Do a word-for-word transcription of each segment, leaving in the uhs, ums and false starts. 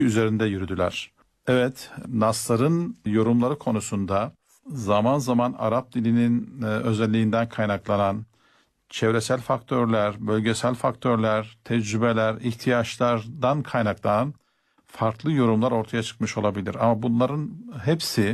üzerinde yürüdüler. Evet, nasların yorumları konusunda zaman zaman Arap dilinin özelliğinden kaynaklanan çevresel faktörler, bölgesel faktörler, tecrübeler, ihtiyaçlardan kaynaklanan farklı yorumlar ortaya çıkmış olabilir. Ama bunların hepsi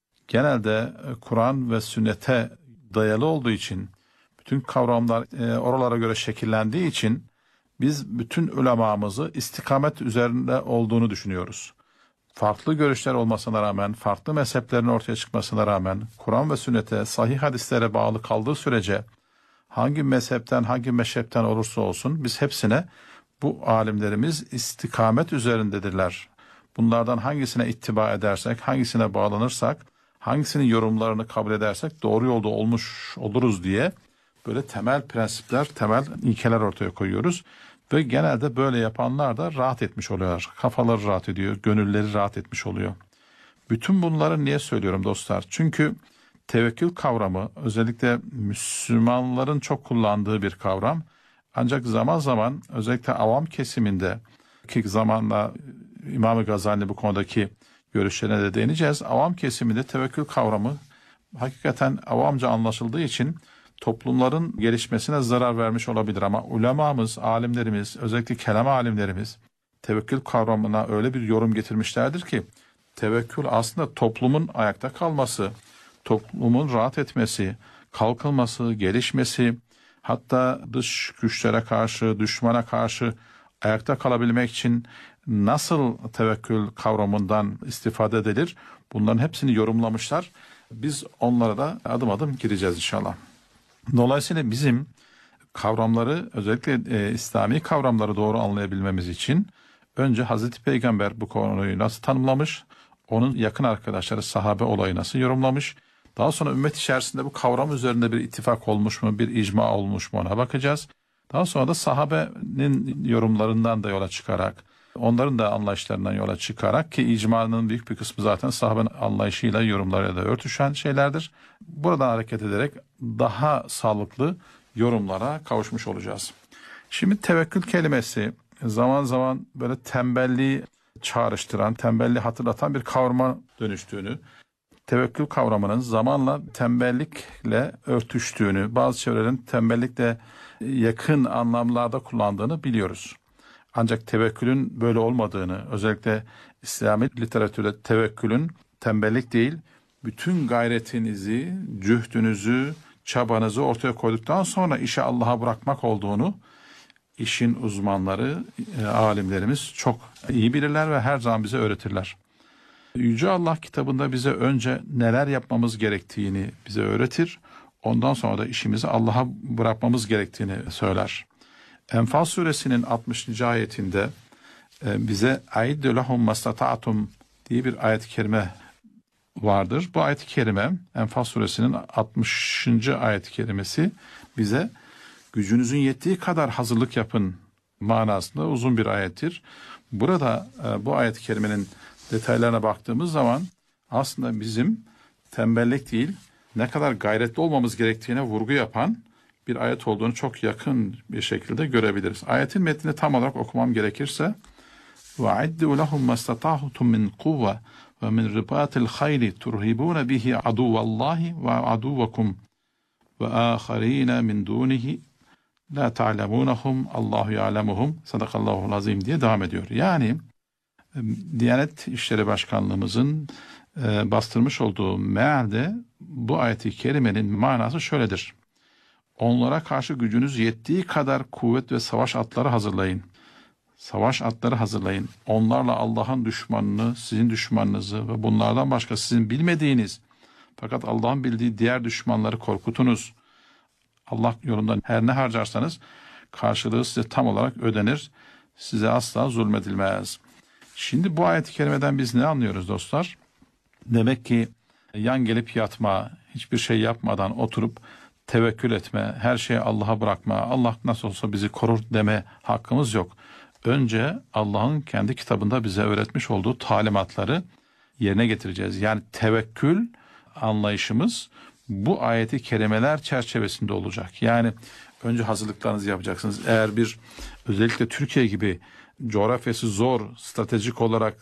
genelde Kur'an ve sünnete dayalı olduğu için, bütün kavramlar oralara göre şekillendiği için biz bütün ulemamızı istikamet üzerinde olduğunu düşünüyoruz. Farklı görüşler olmasına rağmen, farklı mezheplerin ortaya çıkmasına rağmen, Kur'an ve sünnete, sahih hadislere bağlı kaldığı sürece, hangi mezhepten, hangi meşrepten olursa olsun, biz hepsine, bu alimlerimiz istikamet üzerindedirler. Bunlardan hangisine ittiba edersek, hangisine bağlanırsak, hangisinin yorumlarını kabul edersek doğru yolda olmuş oluruz diye böyle temel prensipler, temel ilkeler ortaya koyuyoruz. Ve genelde böyle yapanlar da rahat etmiş oluyorlar. Kafaları rahat ediyor, gönülleri rahat etmiş oluyor. Bütün bunları niye söylüyorum dostlar? Çünkü tevekkül kavramı özellikle Müslümanların çok kullandığı bir kavram. Ancak zaman zaman özellikle avam kesiminde, ki zamanla İmam-ı Gazali bu konudaki görüşlerine de değineceğiz. Avam kesiminde tevekkül kavramı hakikaten avamca anlaşıldığı için toplumların gelişmesine zarar vermiş olabilir. Ama ulemamız, alimlerimiz, özellikle kelam alimlerimiz tevekkül kavramına öyle bir yorum getirmişlerdir ki, tevekkül aslında toplumun ayakta kalması, toplumun rahat etmesi, kalkınması, gelişmesi, hatta dış güçlere karşı, düşmana karşı ayakta kalabilmek için nasıl tevekkül kavramından istifade edilir? Bunların hepsini yorumlamışlar. Biz onlara da adım adım gireceğiz inşallah. Dolayısıyla bizim kavramları, özellikle e, İslami kavramları doğru anlayabilmemiz için önce Hazreti Peygamber bu konuyu nasıl tanımlamış, onun yakın arkadaşları sahabe olayı nasıl yorumlamış, daha sonra ümmet içerisinde bu kavram üzerinde bir ittifak olmuş mu, bir icma olmuş mu, ona bakacağız. Daha sonra da sahabenin yorumlarından da yola çıkarak, onların da anlayışlarından yola çıkarak, ki icmanın büyük bir kısmı zaten sahabenin anlayışıyla, yorumlarıyla da örtüşen şeylerdir. Buradan hareket ederek daha sağlıklı yorumlara kavuşmuş olacağız. Şimdi tevekkül kelimesi zaman zaman böyle tembelliği çağrıştıran, tembelliği hatırlatan bir kavrama dönüştüğünü, tevekkül kavramının zamanla tembellikle örtüştüğünü, bazı çevrelerin tembellikle yakın anlamlarda kullandığını biliyoruz. Ancak tevekkülün böyle olmadığını, özellikle İslami literatürde tevekkülün tembellik değil, bütün gayretinizi, cühdünüzü, çabanızı ortaya koyduktan sonra işi Allah'a bırakmak olduğunu işin uzmanları, e, alimlerimiz çok iyi bilirler ve her zaman bize öğretirler. Yüce Allah kitabında bize önce neler yapmamız gerektiğini bize öğretir. Ondan sonra da işimizi Allah'a bırakmamız gerektiğini söyler. Enfal suresinin altmışıncı ayetinde e, bize "Aiddu lehum mastata'tum" diye bir ayet-i kerime vardır. Bu ayet-i kerime, Enfal suresinin altmışıncı ayet-i kerimesi bize gücünüzün yettiği kadar hazırlık yapın manasında uzun bir ayettir. Burada e, bu ayet-i kerimenin detaylarına baktığımız zaman aslında bizim tembellik değil, ne kadar gayretli olmamız gerektiğine vurgu yapan bir ayet olduğunu çok yakın bir şekilde görebiliriz. Ayetin metnini tam olarak okumam gerekirse وَعِدُّوا لَهُمْ مَسْتَطَعْتُمْ مِنْ قُوَّةٍ وَمِنْ رِبَاطِ الْخَيْلِ تُرْهِبُونَ بِهِ عَدُوَّ اللّٰهِ وَعَدُوَّكُمْ وَآخَرِينَ مِنْ دُونِهِ لَا تَعْلَمُونَهُمْ اللّٰهُ يَعْلَمُهُمْ Sadakallahul azim diye devam ediyor. Yani Diyanet İşleri Başkanlığımızın e, bastırmış olduğu mealde bu ayet-i kerimenin manası şöyledir: onlara karşı gücünüz yettiği kadar kuvvet ve savaş atları hazırlayın. Savaş atları hazırlayın. Onlarla Allah'ın düşmanını, sizin düşmanınızı ve bunlardan başka sizin bilmediğiniz fakat Allah'ın bildiği diğer düşmanları korkutunuz. Allah yolunda her ne harcarsanız karşılığı size tam olarak ödenir. Size asla zulmedilmez. Şimdi bu ayet-i kerimeden biz ne anlıyoruz dostlar? Demek ki yan gelip yatma, hiçbir şey yapmadan oturup tevekkül etme, her şeyi Allah'a bırakma, Allah nasıl olsa bizi korur deme hakkımız yok. Önce Allah'ın kendi kitabında bize öğretmiş olduğu talimatları yerine getireceğiz. Yani tevekkül anlayışımız bu ayeti kerimeler çerçevesinde olacak. Yani önce hazırlıklarınızı yapacaksınız. Eğer bir, özellikle Türkiye gibi coğrafyası zor, stratejik olarak